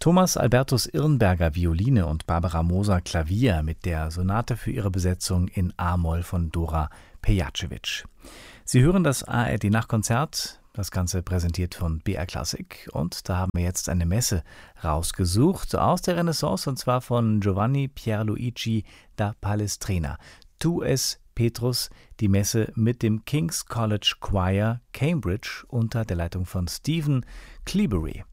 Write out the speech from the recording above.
Thomas Albertus Irnberger Violine und Barbara Moser Klavier mit der Sonate für ihre Besetzung in A-Moll von Dora Pejacevic. Sie hören das ARD-Nachtkonzert, das Ganze präsentiert von BR Classic, und da haben wir jetzt eine Messe rausgesucht aus der Renaissance, und zwar von Giovanni Pierluigi da Palestrina. Tu es Petrus, die Messe mit dem King's College Choir Cambridge unter der Leitung von Stephen Cleobury.